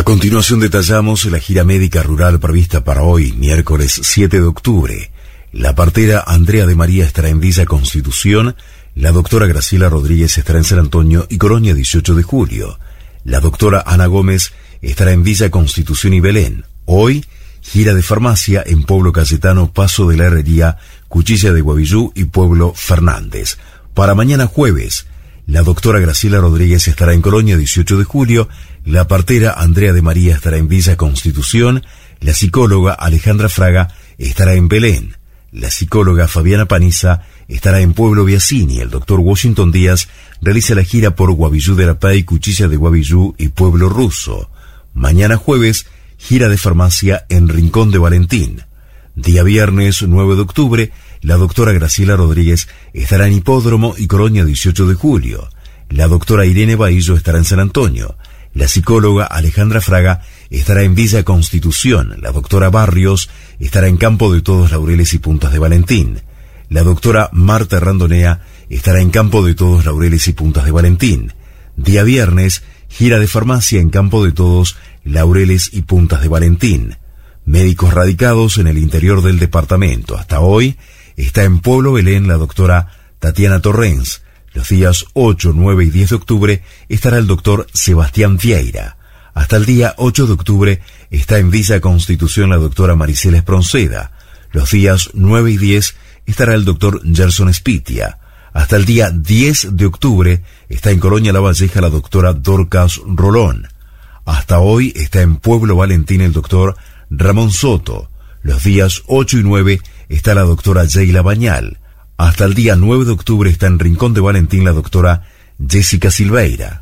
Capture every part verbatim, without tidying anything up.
continuación detallamos la gira médica rural prevista para hoy, miércoles siete de octubre. La partera Andrea de María estará en Villa Constitución, la doctora Graciela Rodríguez estará en San Antonio y Coronia dieciocho de julio. La doctora Ana Gómez estará en Villa Constitución y Belén. Hoy, gira de farmacia en Pueblo Cayetano, Paso de la Herrería, Cuchilla de Guavillú y Pueblo Fernández. Para mañana jueves, la doctora Graciela Rodríguez estará en Colonia dieciocho de julio, la partera Andrea de María estará en Villa Constitución, la psicóloga Alejandra Fraga estará en Belén, la psicóloga Fabiana Paniza estará en Pueblo Biasini, el doctor Washington Díaz realiza la gira por Guavillú de Arapay, Cuchilla de Guavillú y Pueblo Ruso. Mañana jueves, gira de farmacia en Rincón de Valentín. Día viernes nueve de octubre, la doctora Graciela Rodríguez estará en Hipódromo y Colonia dieciocho de julio. La doctora Irene Bahillo estará en San Antonio. La psicóloga Alejandra Fraga estará en Villa Constitución. La doctora Barrios estará en Campo de Todos Laureles y Puntas de Valentín. La doctora Marta Randonea estará en Campo de Todos Laureles y Puntas de Valentín. Día viernes, gira de farmacia en Campo de Todos Laureles y Puntas de Valentín. Médicos radicados en el interior del departamento. Hasta hoy está en Pueblo Belén la doctora Tatiana Torrens. Los días ocho, nueve y diez de octubre estará el doctor Sebastián Vieira. Hasta el día ocho de octubre está en Villa Constitución la doctora Maricela Espronceda. Los días nueve y diez estará el doctor Gerson Spitia. Hasta el día diez de octubre está en Colonia La Valleja la doctora Dorcas Rolón. Hasta hoy está en Pueblo Valentín el doctor Ramón Soto. Los días ocho y nueve está la doctora Sheila Bañal. Hasta el día nueve de octubre está en Rincón de Valentín la doctora Jessica Silveira.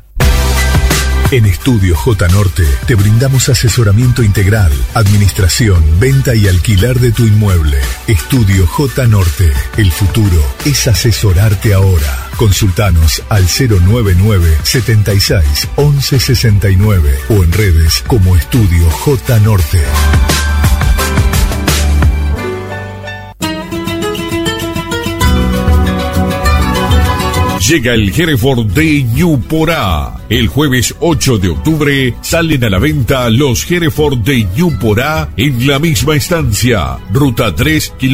En Estudio J Norte te brindamos asesoramiento integral, administración, venta y alquiler de tu inmueble. Estudio J Norte. El futuro es asesorarte ahora. Consultanos al cero nueve nueve, setenta y seis, once sesenta y nueve o en redes como Estudio J Norte. Llega el Hereford de Ñuporá. El jueves ocho de octubre salen a la venta los Hereford de Ñuporá en la misma estancia. Ruta tres, kilómetros.